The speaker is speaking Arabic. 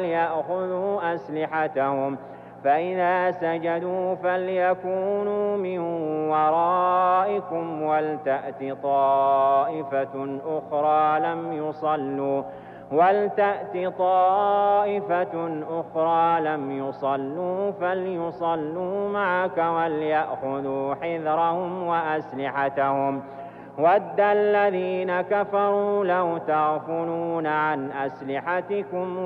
ليأخذوا أسلحتهم فإذا سجدوا فليكونوا من ورائكم ولتأت طائفة أخرى لم يصلوا فليصلوا معك وليأخذوا حذرهم وأسلحتهم وَدَّ الَّذِينَ كَفَرُوا لَوْ تَغْفُلُونَ عَنْ أَسْلِحَتِكُمْ